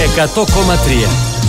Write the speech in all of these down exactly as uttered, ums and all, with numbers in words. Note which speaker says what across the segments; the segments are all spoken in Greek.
Speaker 1: εκατό κόμμα τρία.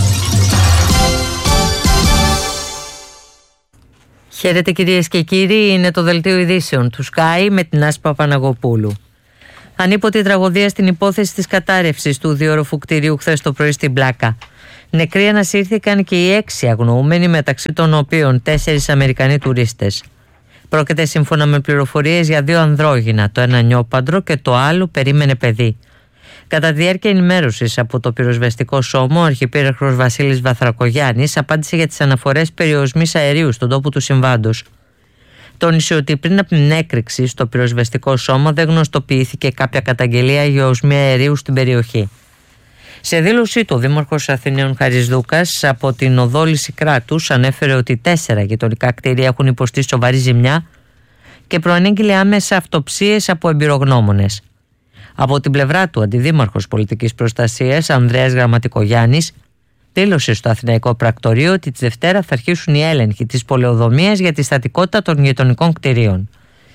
Speaker 2: Χαίρετε κυρίες και κύριοι, είναι το δελτίο ειδήσεων του Sky με την Άσπα Παπαναγοπούλου. Ανίποτη τραγωδία στην υπόθεση της κατάρρευσης του διόροφου κτηρίου χθες το πρωί στην Πλάκα. Νεκροί ανασύρθηκαν και οι έξι αγνοούμενοι, μεταξύ των οποίων τέσσερις Αμερικανοί τουρίστες. Πρόκειται σύμφωνα με πληροφορίες για δύο ανδρόγυνα, το ένα νιόπαντρο και το άλλο περίμενε παιδί. Κατά τη διάρκεια ενημέρωσης από το πυροσβεστικό σώμα, ο Αρχιπίραρχος Βασίλης Βαθρακογιάννης απάντησε για τις αναφορές περιοσμής αερίου στον τόπο του συμβάντος. Τόνισε ότι πριν από την έκρηξη στο πυροσβεστικό σώμα δεν γνωστοποιήθηκε κάποια καταγγελία για οσμή αερίου στην περιοχή. Σε δήλωσή του, ο Δήμαρχος Αθηναίων Χάρης Δούκας από την οδό Λυσικράτους ανέφερε ότι τέσσερα γειτονικά κτίρια έχουν υποστεί σοβαρή ζημιά και προανήγγειλε άμεσα αυτοψίες από εμπειρογνώμονες. Από την πλευρά του, Αντιδήμαρχος Πολιτικής Προστασίας Ανδρέας Γραμματικογιάννης δήλωσε στο Αθηναϊκό Πρακτορείο ότι τη Δευτέρα θα αρχίσουν οι έλεγχοι της πολεοδομίας για τη στατικότητα των γειτονικών κτηρίων.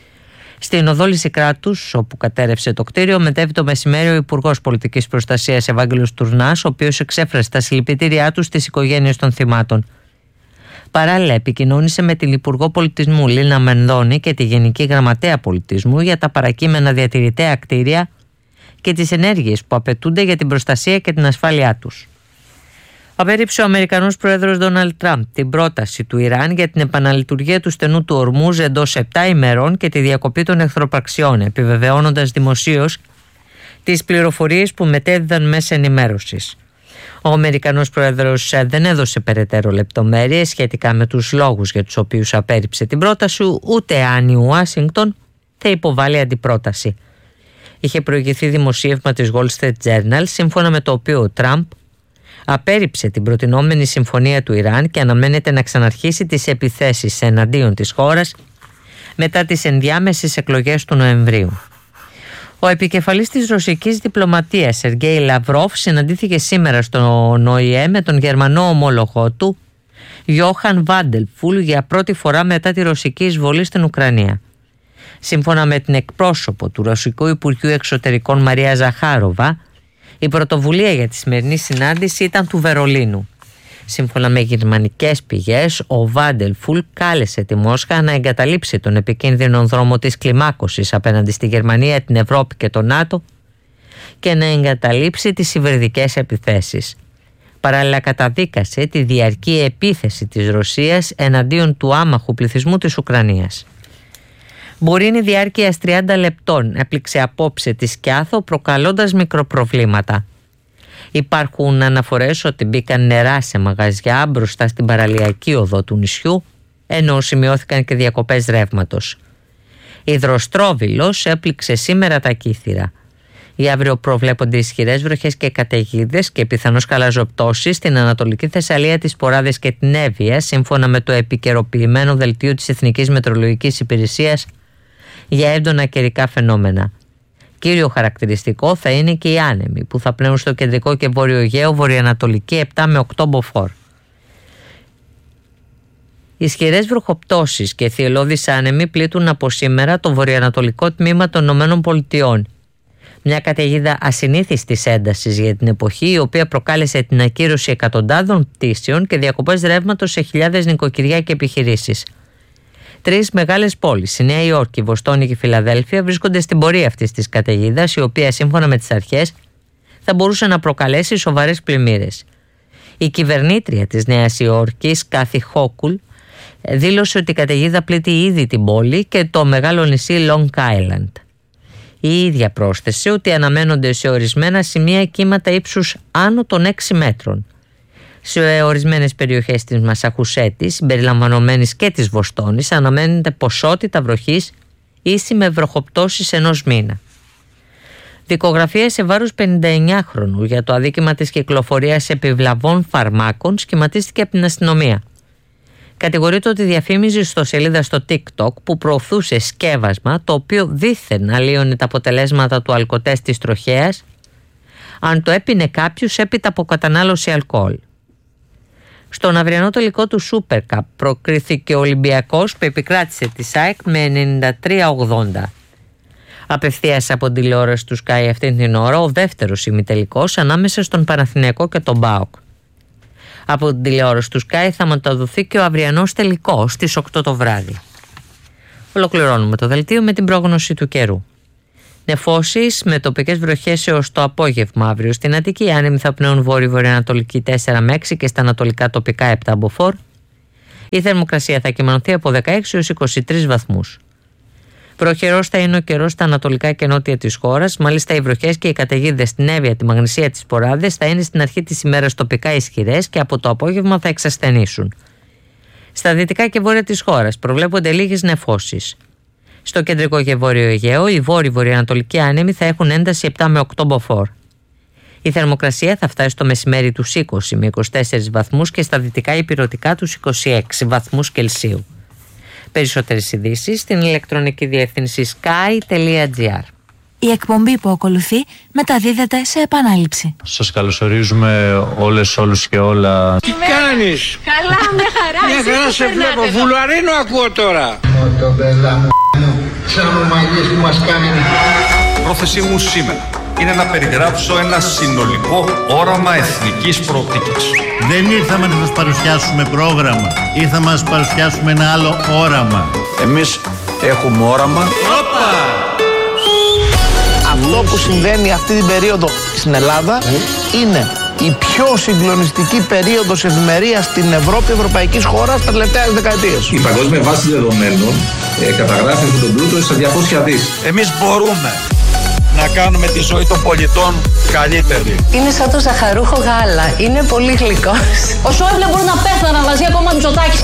Speaker 2: Στην οδό Λυσικράτους, όπου κατέρευσε το κτίριο, μετέβη το μεσημέρι ο Υπουργός Πολιτικής Προστασίας Ευάγγελος Τουρνάς, ο οποίος εξέφρασε τα συλληπιτήριά του στις οικογένειες των θυμάτων. Παράλληλα, επικοινώνησε με την Υπουργό Πολιτισμού Λίνα Μενδώνη και τη Γενική Γραμματέα Πολιτισμού για τα παρακείμενα διατηρητέα κτίρια και τις ενέργειες που απαιτούνται για την προστασία και την ασφάλειά τους. Απέρριψε ο Αμερικανός Πρόεδρος Ντόναλντ Τραμπ την πρόταση του Ιράν για την επαναλειτουργία του στενού του Ορμούζ εντός επτά ημερών και τη διακοπή των εχθροπραξιών, επιβεβαιώνοντας δημοσίως τις πληροφορίες που μετέδιδαν μέσα ενημέρωσης. Ο Αμερικανός Πρόεδρος δεν έδωσε περαιτέρω λεπτομέρειες σχετικά με τους λόγους για τους οποίους απέρριψε την πρόταση, ούτε αν η Ουάσιγκτον θα υποβάλει αντιπρόταση. Είχε προηγηθεί δημοσίευμα της Wall Street Journal, σύμφωνα με το οποίο ο Τραμπ απέρριψε την προτινόμενη συμφωνία του Ιράν και αναμένεται να ξαναρχίσει τις επιθέσεις εναντίον της χώρας μετά τις ενδιάμεσες εκλογές του Νοεμβρίου. Ο επικεφαλής της ρωσικής διπλωματίας Σεργέη Λαυρόφ συναντήθηκε σήμερα στον Ο Ε Ε με τον γερμανό ομόλογό του Γιόχαν Βάντελφουλ για πρώτη φορά μετά τη ρωσική εισβολή στην Ουκρανία. Σύμφωνα με την εκπρόσωπο του Ρωσικού Υπουργείου Εξωτερικών Μαρία Ζαχάροβα, η πρωτοβουλία για τη σημερινή συνάντηση ήταν του Βερολίνου. Σύμφωνα με γερμανικές πηγές, ο Βάντελφουλ κάλεσε τη Μόσχα να εγκαταλείψει τον επικίνδυνο δρόμο της κλιμάκωσης απέναντι στη Γερμανία, την Ευρώπη και το ΝΑΤΟ και να εγκαταλείψει τις υβριδικές επιθέσεις. Παράλληλα καταδίκασε τη διαρκή επίθεση της Ρωσίας εναντίον του άμαχου πληθυσμού της Ουκρανίας. Μπουρίνη διάρκειας τριάντα λεπτών έπληξε απόψε τη Σκιάθο, προκαλώντας μικροπροβλήματα. Υπάρχουν αναφορές ότι μπήκαν νερά σε μαγαζιά μπροστά στην παραλιακή οδό του νησιού, ενώ σημειώθηκαν και διακοπές ρεύματος. Υδροστρόβιλος έπληξε σήμερα τα Κύθυρα. Για αύριο προβλέπονται ισχυρές βροχές και καταιγίδες και πιθανώς καλαζοπτώσεις στην Ανατολική Θεσσαλία, τις Ποράδες και την Εύβοια, σύμφωνα με το επικαιροποιημένο δελτίο της Εθνικής Μετεωρολογικής Υπηρεσίας για έντονα καιρικά φαινόμενα. Κύριο χαρακτηριστικό θα είναι και οι άνεμοι που θα πνέουν στο κεντρικό και βόρειο Αιγαίο, βορειοανατολική επτά με οκτώ μποφόρ. Ισχυρές βροχοπτώσεις και θυελλώδεις άνεμοι πλήττουν από σήμερα το βορειοανατολικό τμήμα των ΗΠΑ. Μια καταιγίδα ασυνήθιστης έντασης για την εποχή, η οποία προκάλεσε την ακύρωση εκατοντάδων πτήσεων και διακοπές ρεύματος σε χιλιάδες νοικοκυριά και επιχειρήσεις. Τρεις μεγάλες πόλεις, η Νέα Υόρκη, η Βοστόνη και η Φιλαδέλφια, βρίσκονται στην πορεία αυτής της καταιγίδας, η οποία σύμφωνα με τις αρχές θα μπορούσε να προκαλέσει σοβαρές πλημμύρες. Η κυβερνήτρια της Νέας Υόρκης, Κάθι Χόκουλ, δήλωσε ότι η καταιγίδα πλήττει ήδη την πόλη και το μεγάλο νησί Long Island. Η ίδια πρόσθεσε ότι αναμένονται σε ορισμένα σημεία κύματα ύψους άνω των έξι μέτρων. Σε ορισμένες περιοχές της Μασαχουσέτης, συμπεριλαμβανομένης και της Βοστόνης, αναμένεται ποσότητα βροχής ίση με βροχοπτώσεις ενός μήνα. Δικογραφία σε βάρος πενηνταεννιάχρονου για το αδίκημα της κυκλοφορίας επιβλαβών φαρμάκων σχηματίστηκε από την αστυνομία. Κατηγορείται ότι διαφήμιζε στο σελίδα στο TikTok που προωθούσε σκεύασμα το οποίο δήθεν αλλίωνε τα αποτελέσματα του αλκοτέστ της τροχέας αν το έπινε κάποιος έπειτα από κατανάλωση αλκοόλ. Στον αυριανό τελικό του Super Cup προκρίθηκε ο Ολυμπιακός που επικράτησε τη ΣΑΕΚ με ενενήντα τρία ογδόντα. Απευθείας από την τηλεόραση του Sky αυτή την ώρα ο δεύτερος ημιτελικός ανάμεσα στον Παναθηναϊκό και τον ΠΑΟΚ. Από την τηλεόραση του Sky θα μεταδοθεί και ο αυριανός τελικός στις οκτώ το βράδυ. Ολοκληρώνουμε το δελτίο με την πρόγνωση του καιρού. Νεφώσεις με τοπικές βροχές έως το απόγευμα αύριο στην Αττική. Οι άνεμοι θα πνέουν βόρειο-βορειοανατολική τέσσερα με έξι και στα ανατολικά τοπικά επτά μποφόρ. Η θερμοκρασία θα κυμανωθεί από δεκαέξι έως είκοσι τρεις βαθμούς. Βροχερός θα είναι ο καιρός στα ανατολικά και νότια της χώρας. Μάλιστα, οι βροχές και οι καταιγίδες στην Εύβοια, τη Μαγνησία, τις Ποράδες θα είναι στην αρχή της ημέρας τοπικά ισχυρές και από το απόγευμα θα εξασθενήσουν. Στα δυτικά και βόρεια της χώρας προβλέπονται λίγες νεφώσεις. Στο κεντρικό και βόρειο Αιγαίο, οι βόρειοι-βορειοανατολικοί άνεμοι θα έχουν ένταση επτά με οκτώ μποφόρ. Η θερμοκρασία θα φτάσει στο μεσημέρι τους είκοσι με είκοσι τέσσερις βαθμούς και στα δυτικά υπηρετικά τους είκοσι έξι βαθμούς Κελσίου. Περισσότερες ειδήσεις στην ηλεκτρονική διεύθυνση sky τελεία gr.
Speaker 1: Η εκπομπή που ακολουθεί μεταδίδεται σε επανάληψη.
Speaker 3: Σας καλωσορίζουμε όλες, όλους και όλα.
Speaker 4: Τι κάνεις?
Speaker 5: Καλά, με χαρά.
Speaker 4: Μια χαρά σε βλέπω. Βουλαρίνο ακούω τώρα.
Speaker 6: Το μπέλα μου, σαν ο μαγείς που μας κάνει.
Speaker 7: Πρόθεσή μου σήμερα είναι να περιγράψω ένα συνολικό όραμα εθνικής προοπτικής.
Speaker 8: Δεν ήρθαμε να σας παρουσιάσουμε πρόγραμμα. Ήρθαμε να σας παρουσιάσουμε ένα άλλο όραμα.
Speaker 7: Εμείς έχουμε όραμα.
Speaker 4: Όπα!
Speaker 9: Αυτό που συμβαίνει αυτή την περίοδο στην Ελλάδα είναι η πιο συγκλονιστική περίοδος ευημερίας στην Ευρώπη, ευρωπαϊκής χώρας τα τελευταίες δεκαετίες.
Speaker 10: Η παγκόσμια βάση δεδομένων ε, καταγράφει αυτόν τον πλούτο στα διακόσια δις.
Speaker 7: Εμείς μπορούμε να κάνουμε τη ζωή των πολιτών καλύτερη.
Speaker 5: Είναι σαν το ζαχαρούχο γάλα. Είναι πολύ γλυκός. Ο Σόιμπλε μπορεί να πέθανε, αλλά ζει ακόμα Μητσοτάκης.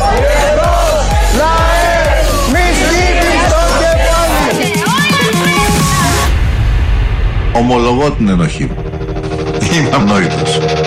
Speaker 6: Ομολογώ την ενοχή μου. Είμαι ανόητος.